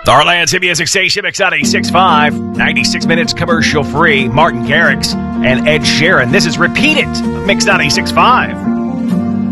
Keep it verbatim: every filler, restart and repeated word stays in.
Heartland C B S station, Mix ninety-six point five, ninety-six minutes commercial free. Martin Garrix and Ed Sheeran. This is Repeat It, Mix ninety-six point five.